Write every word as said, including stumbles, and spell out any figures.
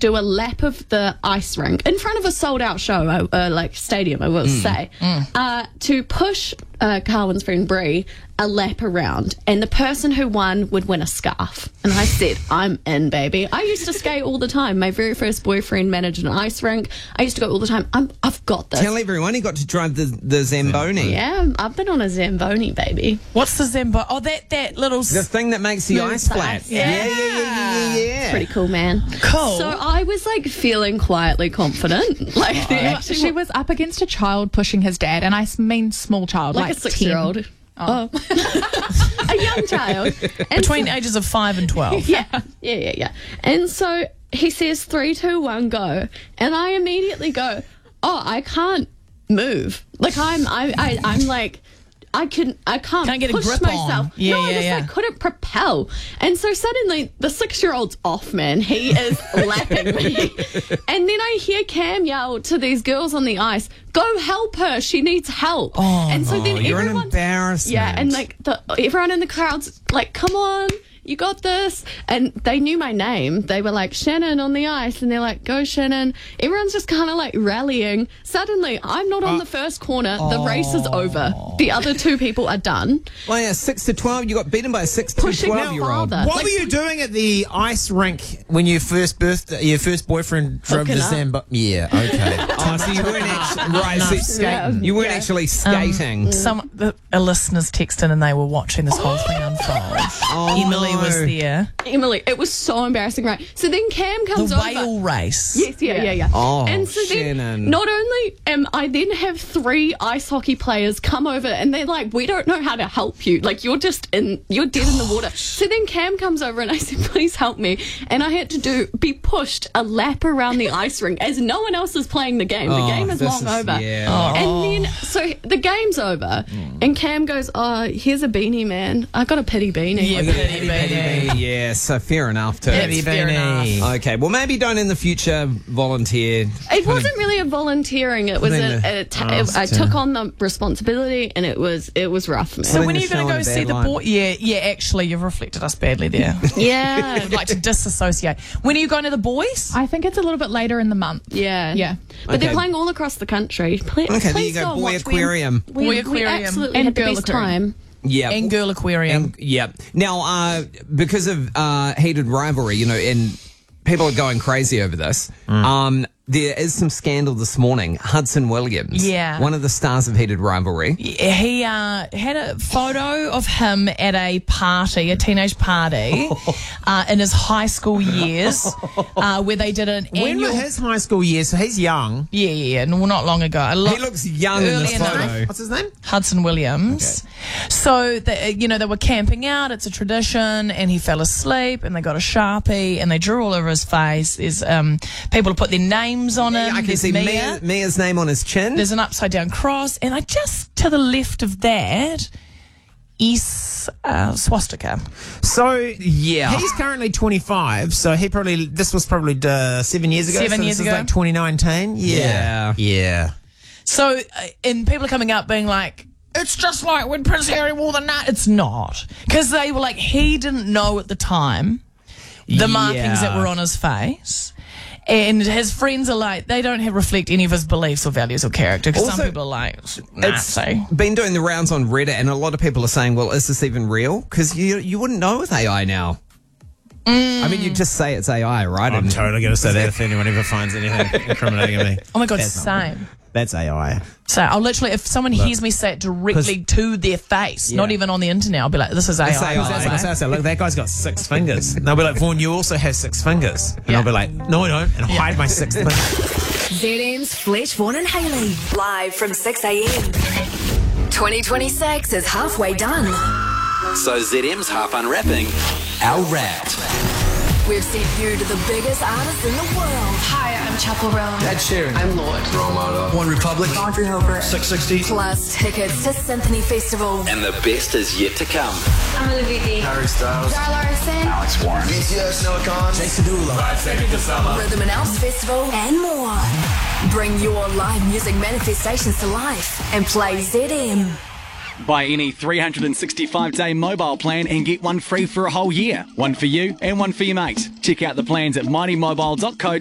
do a lap of the ice rink in front of a sold-out show, uh, uh, like stadium, I will mm. say, mm. Uh, to push uh, Carwyn's friend Brie a lap around, and the person who won would win a scarf. And I said, I'm in, baby. I used to skate all the time. My very first boyfriend managed an ice rink. I used to go all the time. I'm, I've got this. Tell everyone you got to drive the, the Zamboni. Yeah, I've been on a Zamboni, baby. What's the Zamboni? Oh, that, that little... The thing that makes the ice flat. Yeah. Yeah, yeah, yeah, yeah, yeah. It's pretty cool, man. Cool. So I was, like, feeling quietly confident. Like, oh, actually, she was up against a child pushing his dad, and I mean small child, like, like a six-year-old. Oh. A young child. And between so, ages of five and twelve. Yeah, yeah, yeah, yeah. And so he says three, two, one, go, and I immediately go, oh, I can't move. Like I'm, I, I I'm like. I can I can't, can't get a push grip myself. on. Yeah, no, yeah, I just yeah. like couldn't propel. And so suddenly the six year old's off, man. He is lapping me. And then I hear Cam yell to these girls on the ice, go help her, she needs help. Oh, and so oh, then you're everyone, an embarrassment. Yeah, and like the everyone in the crowd's like, come on, you got this. And they knew my name. They were like, Shannon on the ice. And they're like, go Shannon. Everyone's just kind of like rallying. Suddenly, I'm not on uh, the first corner. The oh. race is over. The other two people are done. Well, yeah, six to twelve. You got beaten by a six to Pushing twelve year old. What like, were you doing at the ice rink when your first birthday, your first boyfriend drove the Zamboni? Yeah, okay. Oh, so you weren't actually right. So skating. You weren't yeah. actually skating. Um, some the, a listeners texted in and they were watching this whole thing unfold. Oh, Emily no. was there. Emily, it was so embarrassing, right? So then Cam comes the over. The whale race. Yes, yeah, yeah, yeah. Oh, and so Shannon. then, not only am I then have three ice hockey players come over and they're like, we don't know how to help you. Like, you're just in, you're dead in the water. So then Cam comes over and I said, please help me. And I had to do, be pushed a lap around the ice rink as no one else is playing the game. The oh, game is long is, over. Yeah. Oh. And then, so the game's over mm. and Cam goes, oh, here's a beanie, man. I got a pity beanie. Yeah, pity beanie. Yeah, so fair enough. To It's fair enough. Okay, well maybe don't in the future volunteer. It wasn't really a volunteering. It was a, a t- it, I took on the responsibility, and it was it was rough, man. So Putting when are the you going show to in go a see bad the light. boy? Yeah, yeah. Actually, you've reflected us badly there. Yeah, I'd like to disassociate. When are you going to the boys? I think it's a little bit later in the month. yeah, Yeah. But Okay. they're playing all across the country. Please, Okay, there please you go, and Boy watch. Aquarium. We, we, Boy we Aquarium. absolutely And had the Girl best Aquarium. time. Yeah, And Girl Aquarium. And, yeah. Now, uh, because of uh, heated rivalry, you know, and people are going crazy over this. Mm. Um, there is some scandal this morning. Hudson Williams, Yeah. one of the stars of Heated Rivalry. He uh, had a photo of him at a party, a teenage party, uh, in his high school years, uh, where they did an When annual. were his high school years? So he's young. Yeah, yeah, yeah, no, not long ago. A lot, He looks young in early this in photo. life. What's his name? Hudson Williams. Okay. So, they, you know, they were camping out. It's a tradition, and he fell asleep, and they got a Sharpie, and they drew all over his face. There's um, people to put their names on Yeah, him. I can There's see Mia. Mia, Mia's name on his chin. There's an upside down cross, and I just to the left of that is uh, swastika. So Yeah. he's currently twenty-five. So he probably this was probably uh, seven years ago. Seven so years this ago. is like twenty nineteen. Yeah. Yeah. Yeah. So, uh, and people are coming up being like, it's just like when Prince Harry wore the nut. It's not. Because they were like, he didn't know at the time the markings that Yeah. were on his face. And his friends are like, they don't have, reflect any of his beliefs or values or character. Because some Also, people are like, nah, It's so. been doing the rounds on Reddit, and a lot of people are saying, well, is this even real? Because you you wouldn't know with A I now. Mm. I mean, you just say it's A I, right? I'm And- totally going to say that if anyone ever finds anything incriminating me. Oh my God, That's not same. That's A I. So I'll literally, if someone hears me say it directly to their face, not Yeah. even on the internet, I'll be like, this is A I. It's A I. That's what I say. I say, look, that guy's got six fingers. And they'll be like, Vaughn, you also have six fingers. And Yeah. I'll be like, no, I don't. And hide my sixth finger. Z M's Fletch, Vaughan and Hayley. Live from six a.m. twenty twenty-six is halfway done. So Z M's half unwrapping our Wrapped. We've sent you to the biggest artists in the world. Hi, I'm Chapel Roan. Ed Sheeran. I'm Lord. One Republic. Audrey Hopper. six sixty. Plus tickets to Symphony Festival. And the best is yet to come. I'm Olivia D. Harry Styles. Zara Larson. Alex Warren. B T S. Noah Khan. Jason Derulo. Five Seconds of Summer. Rhythm and House Festival and more. Bring your live music manifestations to life and play Z M. Buy any three hundred sixty-five day mobile plan and get one free for a whole year. One for you and one for your mate. Check out the plans at mighty mobile dot co.